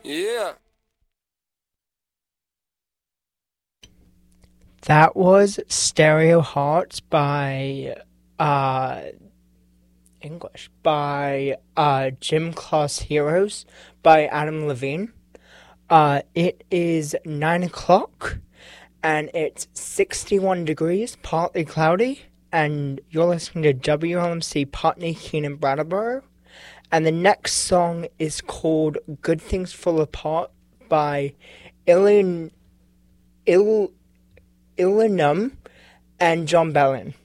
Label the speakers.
Speaker 1: Yeah.
Speaker 2: That was Stereo Hearts by uh English by Gym Class Heroes by Adam Levine. It is 9 o'clock and it's 61 degrees, partly cloudy, and you're listening to WLMC Putney Keenan Brattleboro. And the next song is called Good Things Fall Apart by Illin, Ill, Illinum and John Bellin.